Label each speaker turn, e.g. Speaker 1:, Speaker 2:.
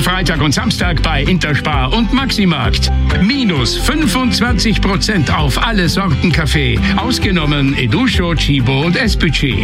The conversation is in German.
Speaker 1: Freitag und Samstag bei Interspar und Maximarkt. Minus 25% auf alle Sorten Kaffee. Ausgenommen Educho, Chibo und Esbucci.